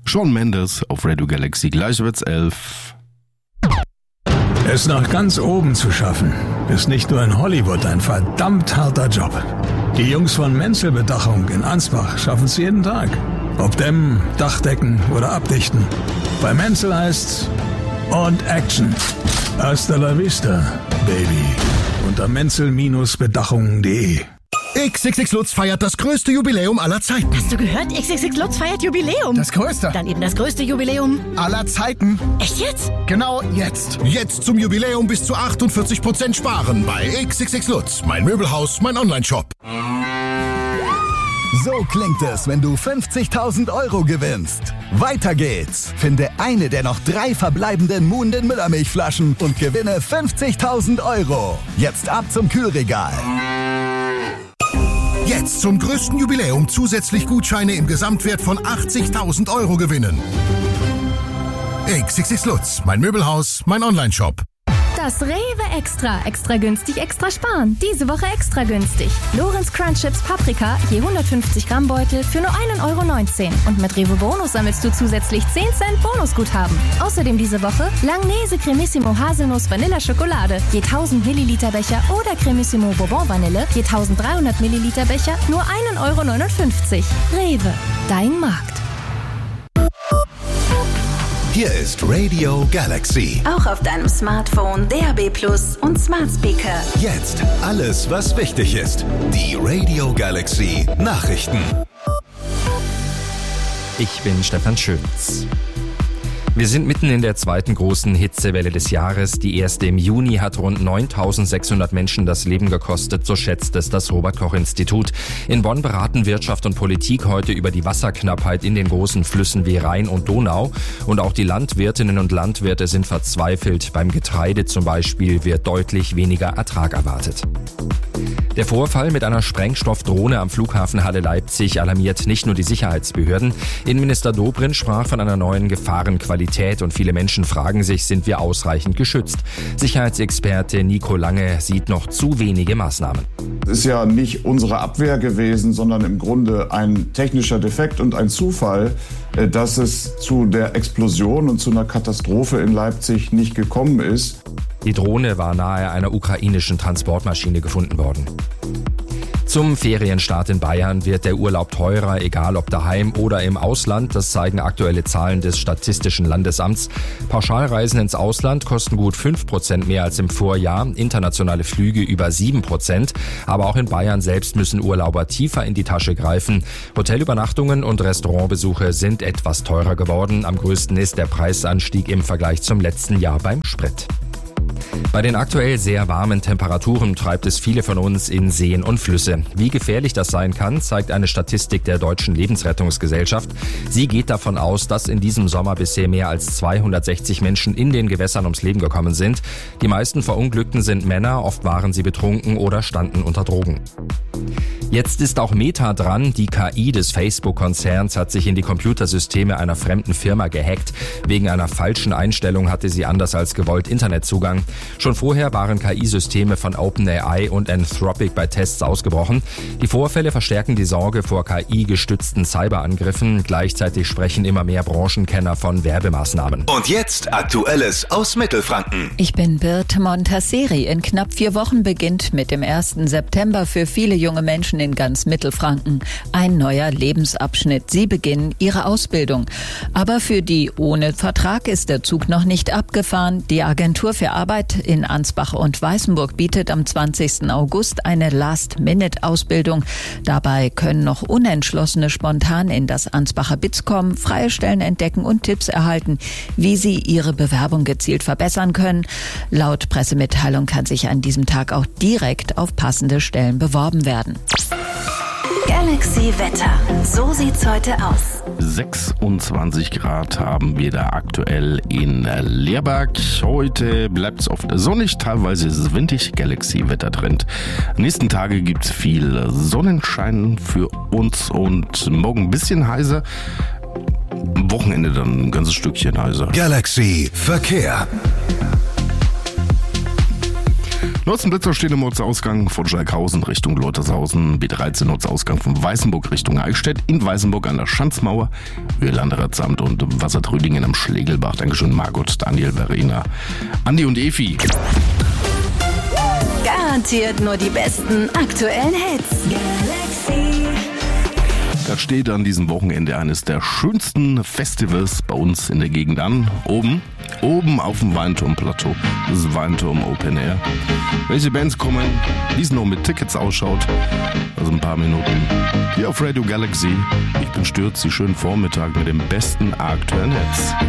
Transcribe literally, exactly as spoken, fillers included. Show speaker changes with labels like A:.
A: Shawn Mendes auf Radio Galaxy. Gleich wird's elf.
B: Es nach ganz oben zu schaffen, ist nicht nur in Hollywood ein verdammt harter Job. Die Jungs von Menzel Bedachung in Ansbach schaffen es jeden Tag. Ob dämmen, Dachdecken oder abdichten. Bei Menzel heißt's und Action. Hasta la vista, Baby. Unter menzel Bedachung punkt de.
C: X X X Lutz feiert das größte Jubiläum aller Zeiten.
D: Hast du gehört? X X X Lutz feiert Jubiläum.
C: Das größte.
D: Dann eben das größte Jubiläum
C: aller Zeiten.
D: Echt jetzt?
C: Genau jetzt. Jetzt zum Jubiläum bis zu achtundvierzig Prozent sparen bei X X X Lutz. Mein Möbelhaus, mein Online-Shop.
E: So klingt es, wenn du fünfzigtausend Euro gewinnst. Weiter geht's. Finde eine der noch drei verbleibenden Muhnden Müllermilchflaschen und gewinne fünfzigtausend Euro. Jetzt ab zum Kühlregal.
C: Jetzt zum größten Jubiläum zusätzlich Gutscheine im Gesamtwert von achtzigtausend Euro gewinnen. X X X Lutz, mein Möbelhaus, mein Online-Shop.
F: Das Rewe Extra. Extra günstig, extra sparen. Diese Woche extra günstig. Lorenz Crunch Chips Paprika, je hundertfünfzig Gramm Beutel für nur ein Euro neunzehn. Und mit Rewe Bonus sammelst du zusätzlich zehn Cent Bonusguthaben. Außerdem diese Woche Langnese Cremissimo Haselnuss Vanilla Schokolade, je tausend Milliliter Becher oder Cremissimo Bourbon Vanille, je dreizehnhundert Milliliter Becher, nur ein Euro neunundfünfzig. Rewe, dein Markt.
G: Hier ist Radio Galaxy.
H: Auch auf deinem Smartphone, D A B Plus und Smart Speaker.
G: Jetzt alles, was wichtig ist. Die Radio Galaxy Nachrichten.
I: Ich bin Stefan Schönz. Wir sind mitten in der zweiten großen Hitzewelle des Jahres. Die erste im Juni hat rund neuntausendsechshundert Menschen das Leben gekostet, so schätzt es das Robert-Koch-Institut. In Bonn beraten Wirtschaft und Politik heute über die Wasserknappheit in den großen Flüssen wie Rhein und Donau. Und auch die Landwirtinnen und Landwirte sind verzweifelt. Beim Getreide zum Beispiel wird deutlich weniger Ertrag erwartet. Der Vorfall mit einer Sprengstoffdrohne am Flughafen Halle Leipzig alarmiert nicht nur die Sicherheitsbehörden. Innenminister Dobrindt sprach von einer neuen Gefahrenqualität und viele Menschen fragen sich, sind wir ausreichend geschützt? Sicherheitsexperte Nico Lange sieht noch zu wenige Maßnahmen.
J: Es ist ja nicht unsere Abwehr gewesen, sondern im Grunde ein technischer Defekt und ein Zufall, dass es zu der Explosion und zu einer Katastrophe in Leipzig nicht gekommen ist.
I: Die Drohne war nahe einer ukrainischen Transportmaschine gefunden worden. Zum Ferienstart in Bayern wird der Urlaub teurer, egal ob daheim oder im Ausland. Das zeigen aktuelle Zahlen des Statistischen Landesamts. Pauschalreisen ins Ausland kosten gut fünf Prozent mehr als im Vorjahr, internationale Flüge über sieben Prozent. Aber auch in Bayern selbst müssen Urlauber tiefer in die Tasche greifen. Hotelübernachtungen und Restaurantbesuche sind etwas teurer geworden. Am größten ist der Preisanstieg im Vergleich zum letzten Jahr beim Sprit. Bei den aktuell sehr warmen Temperaturen treibt es viele von uns in Seen und Flüsse. Wie gefährlich das sein kann, zeigt eine Statistik der Deutschen Lebensrettungsgesellschaft. Sie geht davon aus, dass in diesem Sommer bisher mehr als zweihundertsechzig Menschen in den Gewässern ums Leben gekommen sind. Die meisten Verunglückten sind Männer, oft waren sie betrunken oder standen unter Drogen. Jetzt ist auch Meta dran. Die K I des Facebook-Konzerns hat sich in die Computersysteme einer fremden Firma gehackt. Wegen einer falschen Einstellung hatte sie anders als gewollt Internetzugang. Schon vorher waren K I-Systeme von OpenAI und Anthropic bei Tests ausgebrochen. Die Vorfälle verstärken die Sorge vor K I-gestützten Cyberangriffen. Gleichzeitig sprechen immer mehr Branchenkenner von Werbemaßnahmen.
G: Und jetzt Aktuelles aus Mittelfranken.
K: Ich bin Birte Montasseri. In knapp vier Wochen beginnt mit dem ersten September für viele junge Menschen in ganz Mittelfranken ein neuer Lebensabschnitt. Sie beginnen ihre Ausbildung. Aber für die ohne Vertrag ist der Zug noch nicht abgefahren. Die Agentur für Arbeit in Ansbach und Weißenburg bietet am zwanzigsten August eine Last-Minute-Ausbildung. Dabei können noch Unentschlossene spontan in das Ansbacher B I Z kommen, freie Stellen entdecken und Tipps erhalten, wie sie ihre Bewerbung gezielt verbessern können. Laut Pressemitteilung kann sich an diesem Tag auch direkt auf passende Stellen beworben werden.
H: Galaxy Wetter. So sieht's heute aus.
A: sechsundzwanzig Grad haben wir da aktuell in Leerberg. Heute bleibt es oft sonnig, teilweise ist es windig. Galaxy Wettertrend. Nächsten Tage gibt es viel Sonnenschein für uns und morgen ein bisschen heiser. Wochenende dann ein ganzes Stückchen heiser.
G: Galaxy Verkehr.
A: Nutzenblitzer stehen im Ortsausgang von Schalkhausen Richtung Lottershausen, B dreizehn Ortsausgang von Weißenburg Richtung Eichstätt, in Weißenburg an der Schanzmauer, Höhe Landeratsamt und Wassertrüdingen am Schlegelbach. Dankeschön Margot, Daniel, Verena, Andi und Efi.
H: Garantiert nur die besten aktuellen Hits. Galaxy.
A: Da steht an diesem Wochenende eines der schönsten Festivals bei uns in der Gegend an. Oben, oben auf dem Weinturmplateau. Das ist Weinturm Open Air. Welche Bands kommen, wie es noch mit Tickets ausschaut, also ein paar Minuten. Hier auf Radio Galaxy. Ich bin Stürz, die schönen Vormittag mit dem besten aktuellen Hits.